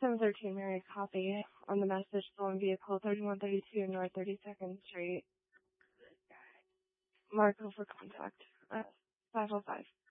713 Mary, copy. On the message, stolen vehicle, 3132 North 32nd Street. Marco for contact. 505.